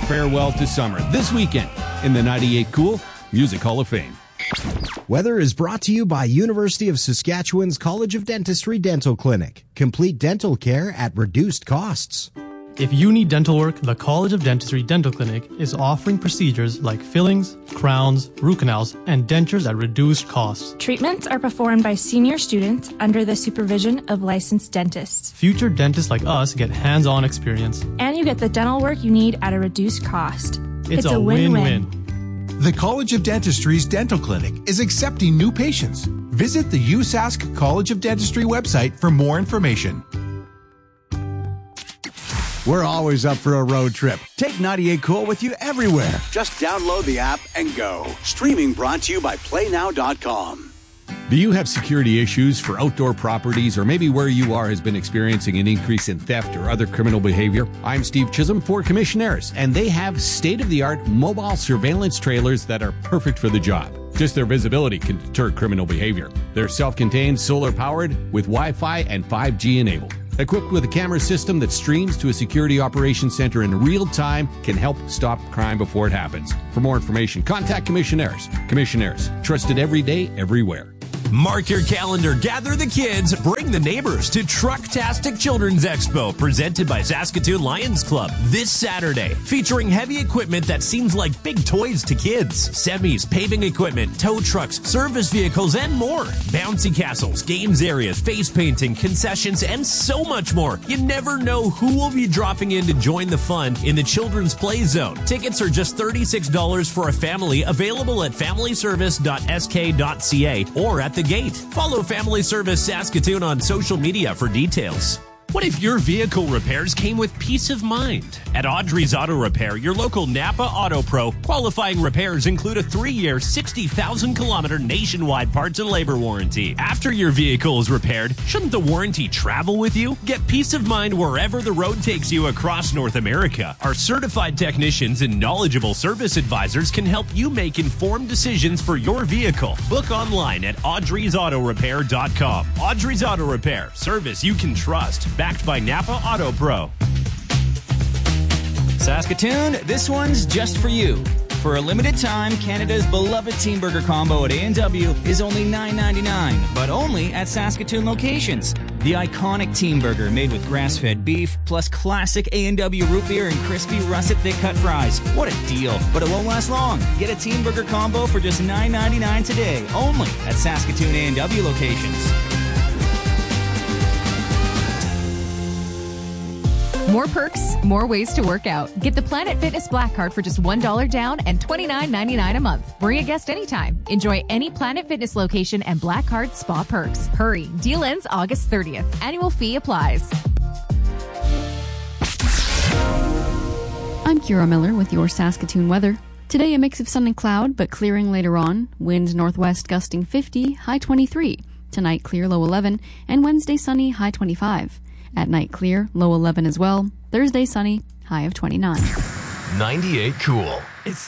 farewell to summer this weekend in the 98 Cool Music Hall of Fame. Weather is brought to you by University of Saskatchewan's College of Dentistry Dental Clinic. Complete dental care at reduced costs. If you need dental work, the College of Dentistry Dental Clinic is offering procedures like fillings, crowns, root canals, and dentures at reduced costs. Treatments are performed by senior students under the supervision of licensed dentists. Future dentists like us get hands-on experience. And you get the dental work you need at a reduced cost. It's a win-win. The College of Dentistry's Dental Clinic is accepting new patients. Visit the USask College of Dentistry website for more information. We're always up for a road trip. Take 98 Cool with you everywhere. Just download the app and go. Streaming brought to you by PlayNow.com. Do you have security issues for outdoor properties, or maybe where you are has been experiencing an increase in theft or other criminal behavior? I'm Steve Chisholm for Commissionaires, and they have state-of-the-art mobile surveillance trailers that are perfect for the job. Just their visibility can deter criminal behavior. They're self-contained, solar-powered, with Wi-Fi and 5G enabled. Equipped with a camera system that streams to a security operations center in real time, can help stop crime before it happens. For more information, contact Commissionaires. Commissionaires, trusted every day, everywhere. Mark your calendar, gather the kids, bring the neighbors to Trucktastic Children's Expo, presented by Saskatoon Lions Club this Saturday, featuring heavy equipment that seems like big toys to kids. Semis, paving equipment, tow trucks, service vehicles, and more. Bouncy castles, games areas, face painting, concessions, and so much more. You never know who will be dropping in to join the fun in the Children's Play Zone. Tickets are just $36 for a family, available at familyservice.sk.ca or at the gate. Follow Family Service Saskatoon on social media for details. What if your vehicle repairs came with peace of mind? At Audrey's Auto Repair, your local Napa Auto Pro, qualifying repairs include a 3-year, 60,000-kilometer nationwide parts and labor warranty. After your vehicle is repaired, shouldn't the warranty travel with you? Get peace of mind wherever the road takes you across North America. Our certified technicians and knowledgeable service advisors can help you make informed decisions for your vehicle. Book online at audreysautorepair.com. Audrey's Auto Repair, service you can trust. Backed by Napa Auto Pro. Saskatoon, this one's just for you. For a limited time, Canada's beloved Team Burger combo at A&W is only $9.99, but only at Saskatoon locations. The iconic Team Burger made with grass-fed beef, plus classic A&W root beer and crispy russet thick-cut fries. What a deal, but it won't last long. Get a Team Burger combo for just $9.99 today, only at Saskatoon A&W locations. More perks, more ways to work out. Get the Planet Fitness Black Card for just $1 down and $29.99 a month. Bring a guest anytime. Enjoy any Planet Fitness location and Black Card spa perks. Hurry. Deal ends August 30th. Annual fee applies. I'm Kira Miller with your Saskatoon weather. Today a mix of sun and cloud, but clearing later on. Winds northwest gusting 50, high 23. Tonight clear, low 11. And Wednesday sunny, high 25. At night clear, low 11 as well. Thursday sunny, high of 29. 98 Cool.